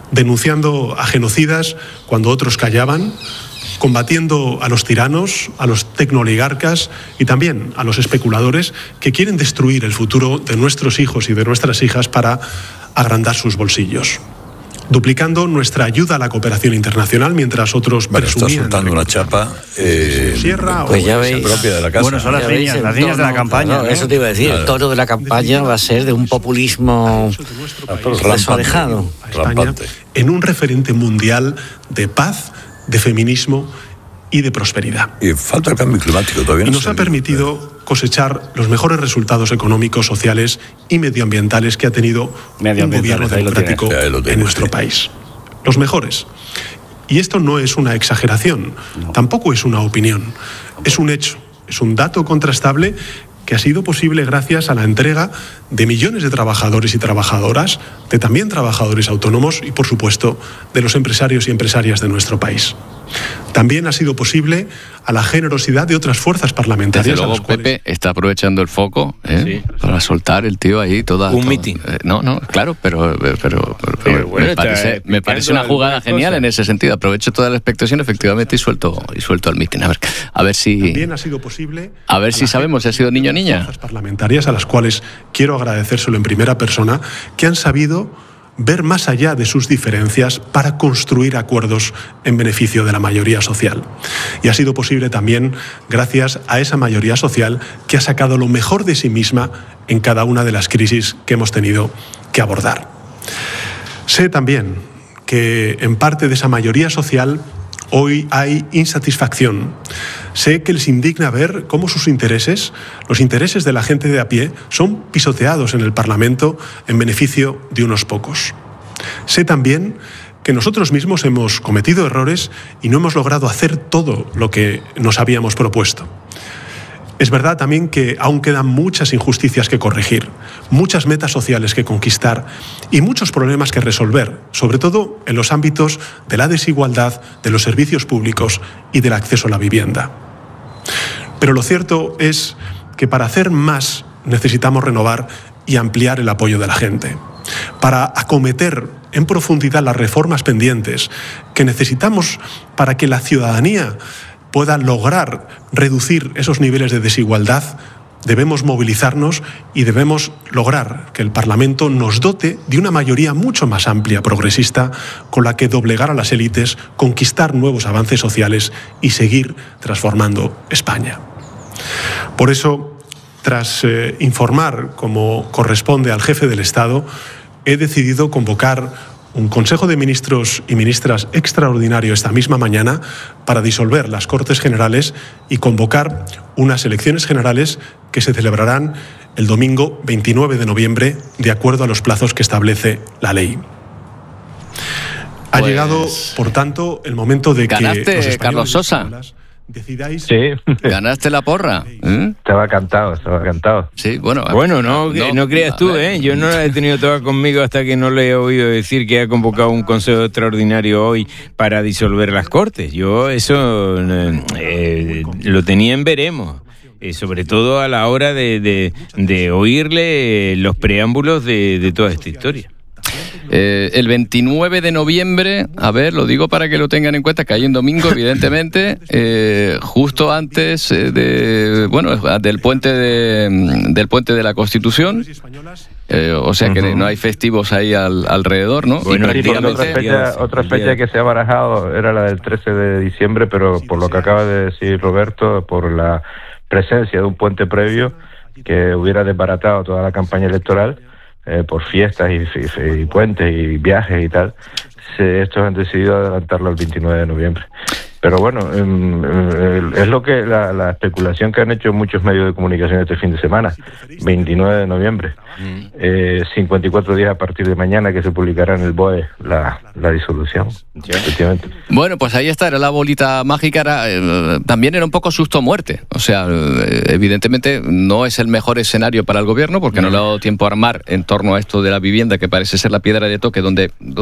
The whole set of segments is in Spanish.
denunciando a genocidas cuando otros callaban, combatiendo a los tiranos, a los tecnooligarcas y también a los especuladores que quieren destruir el futuro de nuestros hijos y de nuestras hijas para agrandar sus bolsillos. Duplicando nuestra ayuda a la cooperación internacional mientras otros presumían. Está soltando una chapa pues ya veis, propia de la casa. Bueno, son las niñas de la campaña. No, eso te iba a decir, el tono de la campaña va a ser de un populismo desorejado. España en un referente mundial de paz, de feminismo y de prosperidad. Y falta el cambio climático todavía. Y nos ha permitido cosechar los mejores resultados económicos, sociales y medioambientales que ha tenido un gobierno democrático en nuestro país. Los mejores. Y esto no es una exageración, tampoco es una opinión, es un hecho, es un dato contrastable que ha sido posible gracias a la entrega de millones de trabajadores y trabajadoras, de también trabajadores autónomos y, por supuesto, de los empresarios y empresarias de nuestro país. También ha sido posible a la generosidad de otras fuerzras parlamentarias. Desde luego, Pepe está aprovechando el foco para soltar el tío ahí toda... Un mitin. Claro, pero me parece una jugada genial en ese sentido. Aprovecho toda la expectación, efectivamente, y suelto el mitin. A ver si... También ha sido posible... A ver si sabemos si ha sido niño o niña. Parlamentarias a las cuales quiero agradecérselo en primera persona, que han sabido ver más allá de sus diferencias para construir acuerdos en beneficio de la mayoría social. Y ha sido posible también gracias a esa mayoría social que ha sacado lo mejor de sí misma en cada una de las crisis que hemos tenido que abordar. Sé también que en parte de esa mayoría social hoy hay insatisfacción. Sé que les indigna ver cómo sus intereses, los intereses de la gente de a pie, son pisoteados en el Parlamento en beneficio de unos pocos. Sé también que nosotros mismos hemos cometido errores y no hemos logrado hacer todo lo que nos habíamos propuesto. Es verdad también que aún quedan muchas injusticias que corregir, muchas metas sociales que conquistar y muchos problemas que resolver, sobre todo en los ámbitos de la desigualdad, de los servicios públicos y del acceso a la vivienda. Pero lo cierto es que para hacer más necesitamos renovar y ampliar el apoyo de la gente. Para acometer en profundidad las reformas pendientes que necesitamos para que la ciudadanía pueda lograr reducir esos niveles de desigualdad, debemos movilizarnos y debemos lograr que el Parlamento nos dote de una mayoría mucho más amplia, progresista, con la que doblegar a las élites, conquistar nuevos avances sociales y seguir transformando España. Por eso, tras informar como corresponde al jefe del Estado, he decidido convocar un Consejo de Ministros y Ministras extraordinario esta misma mañana para disolver las Cortes Generales y convocar unas elecciones generales que se celebrarán el domingo 29 de noviembre de acuerdo a los plazos que establece la ley. Ha llegado, por tanto, el momento de que los españoles, Carlos Sosa, decidáis... Sí. Ganaste la porra. Estaba cantado. Sí, bueno, no creas tú, yo no la he tenido toda conmigo hasta que no le he oído decir que ha convocado un consejo extraordinario hoy para disolver las Cortes. Yo eso lo tenía en veremos. Sobre todo a la hora de oírle los preámbulos de toda esta historia. El 29 de noviembre, lo digo para que lo tengan en cuenta, que hay un domingo, evidentemente, justo antes del puente de la Constitución, o sea que no hay festivos ahí alrededor, ¿no? Bueno, otra fecha que se ha barajado era la del 13 de diciembre, pero por lo que acaba de decir Roberto, por la presencia de un puente previo que hubiera desbaratado toda la campaña electoral, por fiestas y puentes y viajes y tal, estos han decidido adelantarlo al 29 de noviembre. Pero bueno, es lo que la especulación que han hecho muchos medios de comunicación este fin de semana. 29 de noviembre, 54 días a partir de mañana que se publicará en el BOE la disolución. Efectivamente. Bueno, pues ahí está, era la bolita mágica, también era un poco susto-muerte. O sea, evidentemente no es el mejor escenario para el gobierno porque no le ha dado tiempo a armar en torno a esto de la vivienda, que parece ser la piedra de toque donde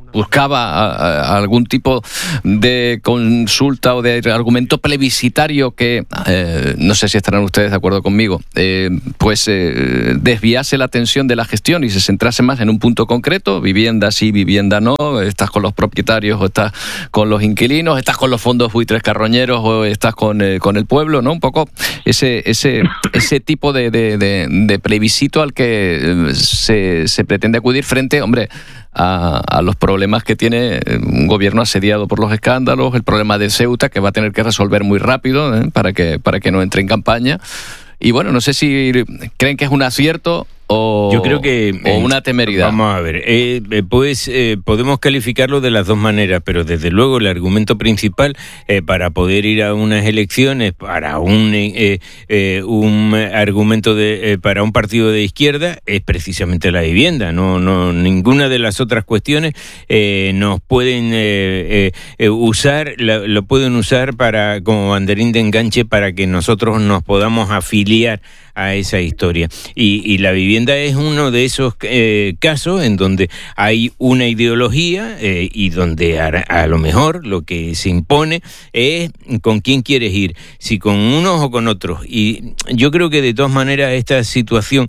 buscaba algún tipo de consulta o de argumento plebiscitario que, no sé si estarán ustedes de acuerdo conmigo, desviase la atención de la gestión y se centrase más en un punto concreto, vivienda sí, vivienda no, estás con los propietarios o estás con los inquilinos, estás con los fondos buitres carroñeros o estás con el pueblo, ¿no? Un poco ese tipo de plebiscito al que se pretende acudir frente, hombre, a los problemas que tiene un gobierno asediado por los escándalos, el problema de Ceuta, que va a tener que resolver muy rápido para que no entre en campaña. Y bueno, no sé si creen que es un acierto o, yo creo que, o una temeridad. Vamos a ver, podemos calificarlo de las dos maneras, pero desde luego el argumento principal para poder ir a unas elecciones, para un argumento para un partido de izquierda, es precisamente la vivienda. No ninguna de las otras cuestiones nos pueden usar, lo pueden usar como banderín de enganche para que nosotros nos podamos afiliar a esa historia. Y la vivienda es uno de esos casos en donde hay una ideología y donde a lo mejor lo que se impone es con quién quieres ir, si con unos o con otros. Y yo creo que de todas maneras esta situación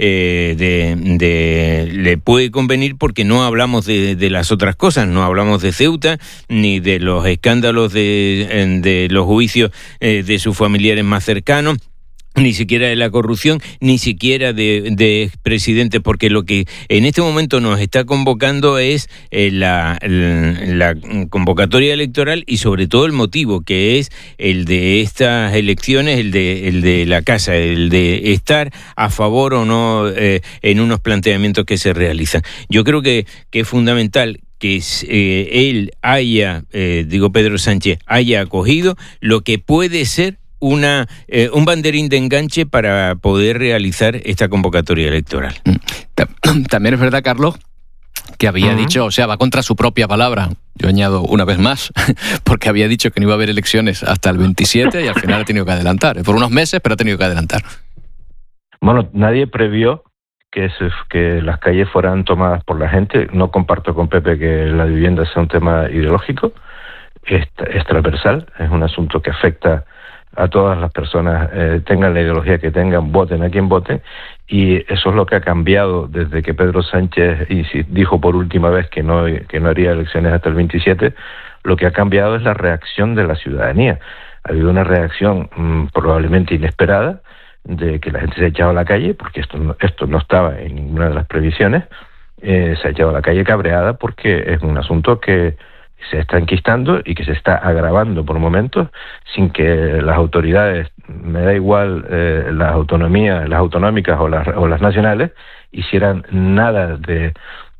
le puede convenir porque no hablamos de las otras cosas, no hablamos de Ceuta ni de los escándalos de los juicios de sus familiares más cercanos, ni siquiera de la corrupción, ni siquiera de expresidentes, porque lo que en este momento nos está convocando es la convocatoria electoral y sobre todo el motivo, que es el de estas elecciones, el de la casa, el de estar a favor o no en unos planteamientos que se realizan. Yo creo que es fundamental que él Pedro Sánchez haya acogido lo que puede ser un banderín de enganche para poder realizar esta convocatoria electoral. También es verdad, Carlos, que había dicho, o sea, va contra su propia palabra. Yo añado una vez más, porque había dicho que no iba a haber elecciones hasta el 27 y al final ha tenido que adelantar. Por unos meses, pero ha tenido que adelantar. Bueno, nadie previó que las calles fueran tomadas por la gente. No comparto con Pepe que la vivienda sea un tema ideológico, es transversal, es un asunto que afecta a todas las personas, tengan la ideología que tengan, voten a quien voten, y eso es lo que ha cambiado desde que Pedro Sánchez dijo por última vez que no haría elecciones hasta el 27. Lo que ha cambiado es la reacción de la ciudadanía. Ha habido una reacción probablemente inesperada, de que la gente se ha echado a la calle, porque esto no estaba en ninguna de las previsiones, se ha echado a la calle cabreada porque es un asunto que se está enquistando y que se está agravando por momentos sin que las autoridades, me da igual las autonómicas o las nacionales, hicieran nada de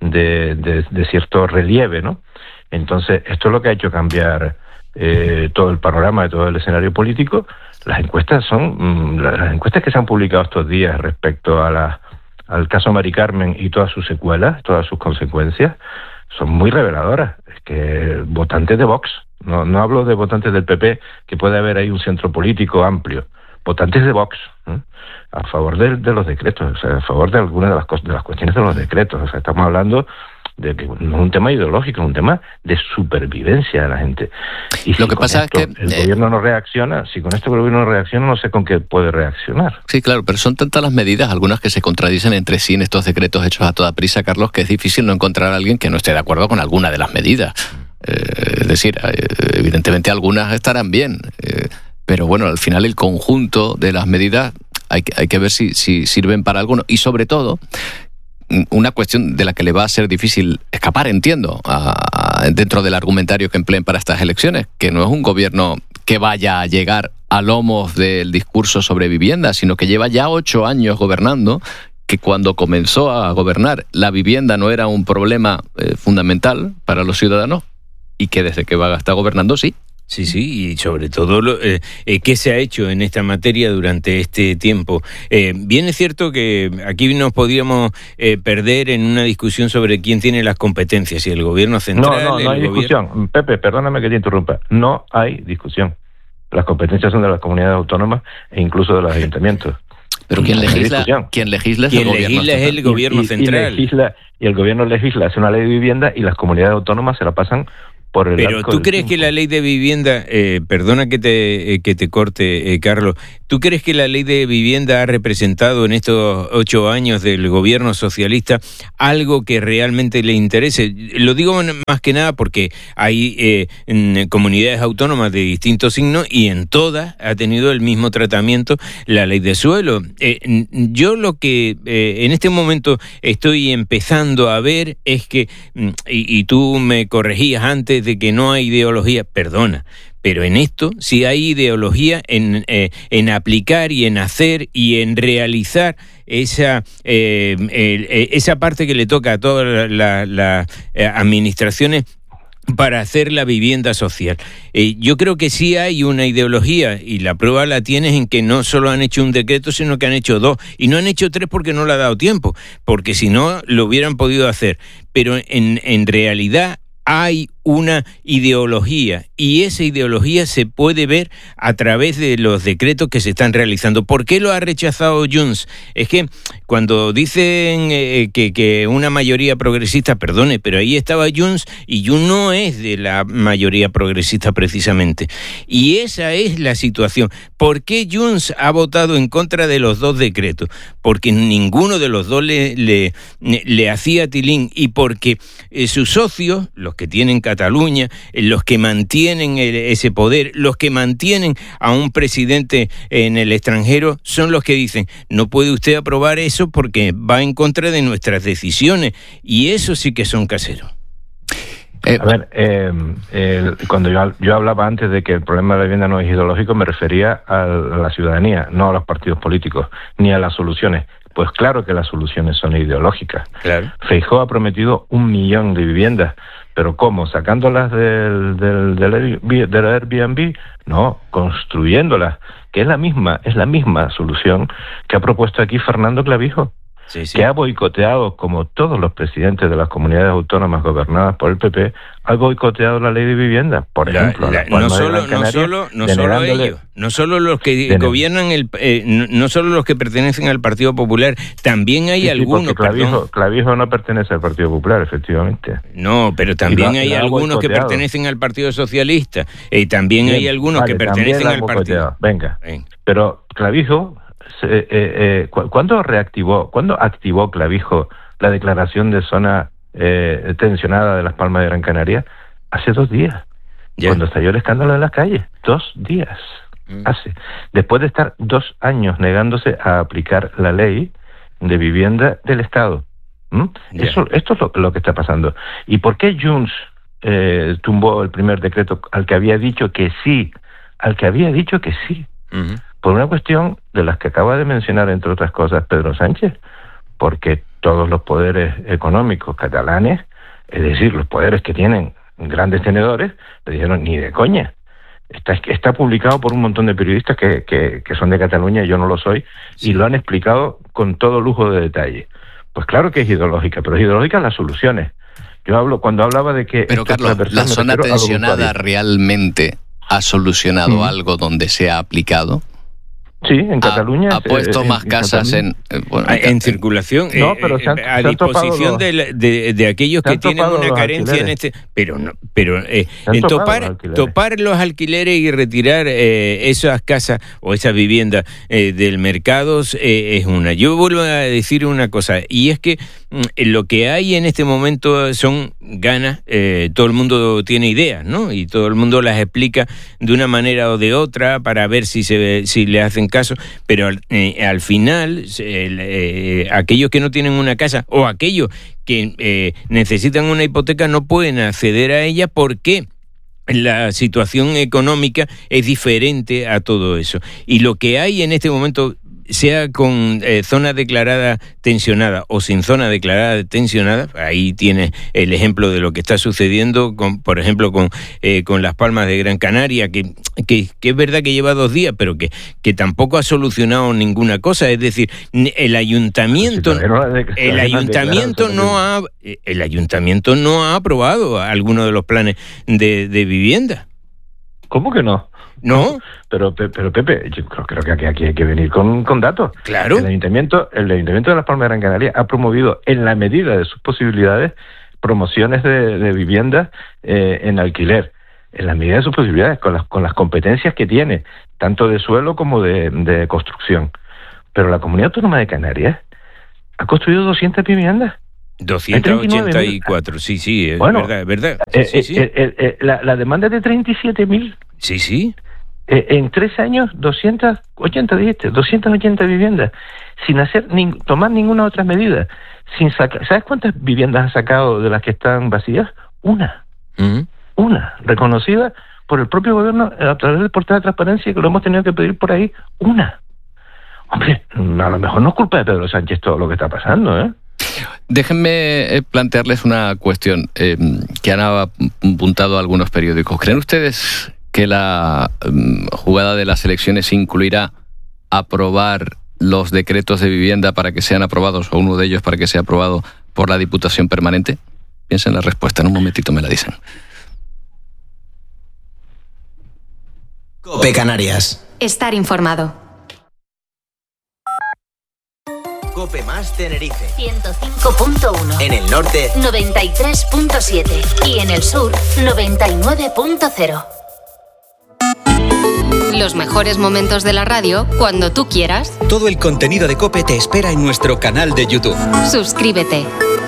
cierto relieve, ¿no? Entonces, esto es lo que ha hecho cambiar todo el panorama de todo el escenario político. Las encuestas que se han publicado estos días respecto al caso Mari Carmen y todas sus secuelas, todas sus consecuencias, son muy reveladoras. Es que votantes de Vox, no hablo de votantes del PP, que puede haber ahí un centro político amplio, votantes de Vox, a favor de los decretos, o sea, a favor de algunas de las cuestiones de los decretos. O sea, estamos hablando de que no es un tema ideológico, es un tema de supervivencia de la gente. Y lo que pasa es que el gobierno no reacciona, si con esto el gobierno no reacciona, no sé con qué puede reaccionar. Sí, claro, pero son tantas las medidas, algunas que se contradicen entre sí en estos decretos hechos a toda prisa, Carlos, que es difícil no encontrar a alguien que no esté de acuerdo con alguna de las medidas. Es decir, evidentemente algunas estarán bien, pero bueno, al final el conjunto de las medidas hay que ver si sirven para alguno, y sobre todo una cuestión de la que le va a ser difícil escapar, entiendo, dentro del argumentario que empleen para estas elecciones, que no es un gobierno que vaya a llegar a lomos del discurso sobre vivienda, sino que lleva ya 8 años gobernando, que cuando comenzó a gobernar la vivienda no era un problema fundamental para los ciudadanos, y que desde que está gobernando sí. Sí, y sobre todo qué se ha hecho en esta materia durante este tiempo. Bien es cierto que aquí nos podríamos perder en una discusión sobre quién tiene las competencias, si el gobierno central... No hay discusión. Pepe, perdóname que te interrumpa. No hay discusión. Las competencias son de las comunidades autónomas e incluso de los ayuntamientos. Pero quien legisla es el gobierno central. Y el gobierno legisla, hace una ley de vivienda y las comunidades autónomas se la pasan por el Pero ¿tú crees que la ley de vivienda, perdona que te corte, Carlos, ¿tú crees que la ley de vivienda ha representado en estos 8 años del gobierno socialista algo que realmente le interese? Lo digo más que nada porque hay comunidades autónomas de distintos signos y en todas ha tenido el mismo tratamiento la ley de suelo. Yo lo que en este momento estoy empezando a ver es que, y tú me corregías antes, de que no hay ideología, perdona, pero en esto sí hay ideología en aplicar y en hacer y en realizar esa parte que le toca a todas las administraciones para hacer la vivienda social. Yo creo que sí hay una ideología y la prueba la tienes en que no solo han hecho un decreto, sino que han hecho 2 y no han hecho 3 porque no le ha dado tiempo, porque si no lo hubieran podido hacer. Pero en realidad hay una ideología y esa ideología se puede ver a través de los decretos que se están realizando. ¿Por qué lo ha rechazado Junts? Es que cuando dicen que una mayoría progresista, perdone, pero ahí estaba Junts y Junts no es de la mayoría progresista precisamente. Y esa es la situación. ¿Por qué Junts ha votado en contra de los 2 decretos? Porque ninguno de los 2 le hacía tilín y porque sus socios, los que tienen Cataluña, los que mantienen ese poder, los que mantienen a un presidente en el extranjero, son los que dicen, no puede usted aprobar eso porque va en contra de nuestras decisiones, y eso sí que son caseros. A ver, cuando yo hablaba antes de que el problema de la vivienda no es ideológico, me refería a la ciudadanía, no a los partidos políticos, ni a las soluciones. Pues claro que las soluciones son ideológicas. Claro. Feijóo ha prometido 1 millón de viviendas, pero ¿cómo? ¿Sacándolas del Airbnb? No, construyéndolas, que es la misma solución que ha propuesto aquí Fernando Clavijo. Sí. Que ha boicoteado, como todos los presidentes de las comunidades autónomas gobernadas por el PP, ha boicoteado la ley de vivienda, por ejemplo. No solo ellos, no solo los que gobiernan, no solo los que pertenecen al Partido Popular, también hay algunos... Clavijo no pertenece al Partido Popular, efectivamente. No, pero también hay algunos que pertenecen al Partido Socialista, y también hay algunos que pertenecen al Partido... Venga, pero Clavijo... ¿Cuándo activó Clavijo la declaración de zona tensionada de Las Palmas de Gran Canaria? Hace 2 días, cuando estalló el escándalo de las calles. 2 días hace. Después de estar 2 años negándose a aplicar la ley de vivienda del Estado. Esto es lo que está pasando. ¿Y por qué Junts tumbó el primer decreto al que había dicho que sí? Por una cuestión de las que acaba de mencionar, entre otras cosas, Pedro Sánchez, porque todos los poderes económicos catalanes, es decir, los poderes que tienen grandes tenedores, le dijeron, ni de coña. Está publicado por un montón de periodistas que son de Cataluña, yo no lo soy, y lo han explicado con todo lujo de detalle. Pues claro que es ideológica, pero es ideológica las soluciones. Cuando hablaba de que... Pero Carlos, ¿la zona tensionada realmente ha solucionado algo donde se ha aplicado? Sí, en Cataluña. Ha puesto más casas en circulación, a disposición de aquellos que tienen una carencia en este. Pero topar los alquileres y retirar esas casas o esas viviendas del mercado es una. Yo vuelvo a decir una cosa, y es que lo que hay en este momento son ganas. Todo el mundo tiene ideas, ¿no? Y todo el mundo las explica de una manera o de otra para ver si le hacen caso, pero al final aquellos que no tienen una casa o aquellos que necesitan una hipoteca no pueden acceder a ella porque la situación económica es diferente a todo eso. Y lo que hay en este momento, sea con zona declarada tensionada o sin zona declarada tensionada, ahí tienes el ejemplo de lo que está sucediendo, por ejemplo, con Las Palmas de Gran Canaria, que es verdad que lleva 2 días, pero que tampoco ha solucionado ninguna cosa. Es decir, el ayuntamiento no ha aprobado alguno de los planes de vivienda. ¿Cómo que no? ¿No? Pero Pepe, yo creo que aquí hay que venir con datos. Claro. El Ayuntamiento de Las Palmas de Gran Canaria ha promovido, en la medida de sus posibilidades, promociones de viviendas en alquiler, en la medida de sus posibilidades, con las competencias que tiene, tanto de suelo como de construcción. Pero la Comunidad Autónoma de Canarias ha construido 200 viviendas. 284, sí, es bueno, verdad. Sí. La demanda es de 37.000. Sí. En 3 años, 280 viviendas, sin tomar ninguna otra medida. ¿Sabes cuántas viviendas ha sacado de las que están vacías? Una, reconocida por el propio gobierno a través del portal de transparencia, que lo hemos tenido que pedir por ahí, una. Hombre, a lo mejor no es culpa de Pedro Sánchez todo lo que está pasando, ¿eh? Déjenme plantearles una cuestión que han apuntado algunos periódicos. ¿Creen ustedes que la jugada de las elecciones incluirá aprobar los decretos de vivienda para que sean aprobados, o uno de ellos para que sea aprobado por la Diputación Permanente? Piensen la respuesta, en un momentito me la dicen. COPE Canarias. Estar informado. COPE más Tenerife. 105.1. En el norte, 93.7. Y en el sur, 99.0. Los mejores momentos de la radio cuando tú quieras. Todo el contenido de COPE te espera en nuestro canal de YouTube. Suscríbete.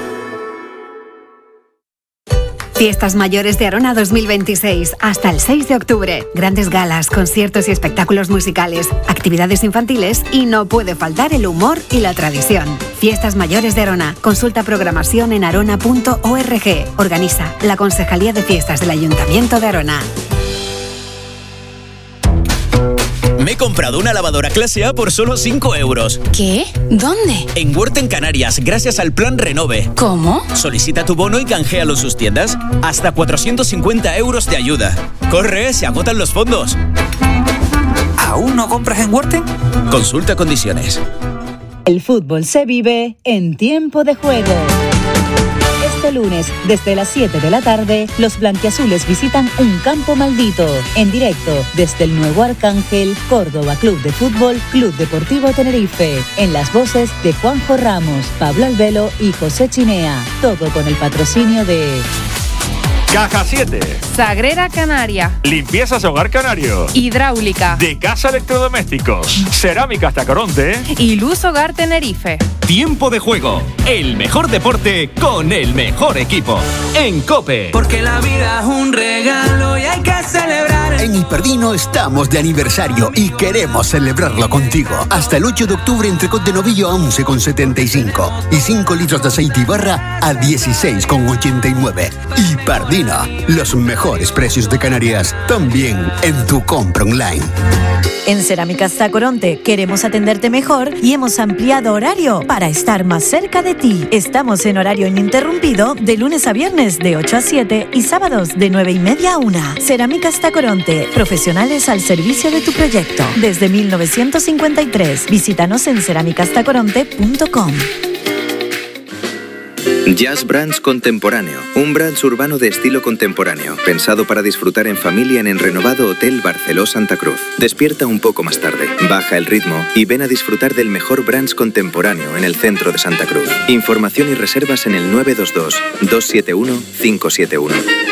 Fiestas Mayores de Arona 2026, hasta el 6 de octubre. Grandes galas, conciertos y espectáculos musicales, actividades infantiles y no puede faltar el humor y la tradición. Fiestas Mayores de Arona. Consulta programación en arona.org. Organiza la Concejalía de Fiestas del Ayuntamiento de Arona. Me he comprado una lavadora clase A por solo 5 euros. ¿Qué? ¿Dónde? En Huerten Canarias, gracias al Plan Renove. ¿Cómo? Solicita tu bono y canjealo en sus tiendas. Hasta 450 euros de ayuda. ¡Corre! ¡Se agotan los fondos! ¿Aún no compras en Huerten? Consulta condiciones. El fútbol se vive en tiempo de juego. Este lunes, desde las 7 de la tarde, los blanquiazules visitan un campo maldito. En directo, desde el nuevo Arcángel, Córdoba Club de Fútbol, Club Deportivo Tenerife. En las voces de Juanjo Ramos, Pablo Albelo y José Chinea. Todo con el patrocinio de... Caja 7. Sagrera Canaria. Limpiezas Hogar Canario. Hidráulica. De Casa Electrodomésticos. Cerámicas Tacoronte. Y Luz Hogar Tenerife. Tiempo de juego. El mejor deporte con el mejor equipo. En COPE. Porque la vida es un regalo y hay que celebrar. En Hiperdino estamos de aniversario y queremos celebrarlo contigo. Hasta el 8 de octubre, entrecot de novillo a 11,75 y 5 litros de aceite y barra a 16,89. Hiperdino. Los mejores precios de Canarias, también en tu compra online. En Cerámicas Tacoronte queremos atenderte mejor y hemos ampliado horario para estar más cerca de ti. Estamos en horario ininterrumpido de lunes a viernes de 8 a 7 y sábados de 9:30 a 1. Cerámicas Tacoronte, profesionales al servicio de tu proyecto. Desde 1953, visítanos en cerámicastacoronte.com. Jazz Brands Contemporáneo, un brunch urbano de estilo contemporáneo, pensado para disfrutar en familia en el renovado Hotel Barceló Santa Cruz. Despierta un poco más tarde, baja el ritmo y ven a disfrutar del mejor brunch contemporáneo en el centro de Santa Cruz. Información y reservas en el 922 271 571.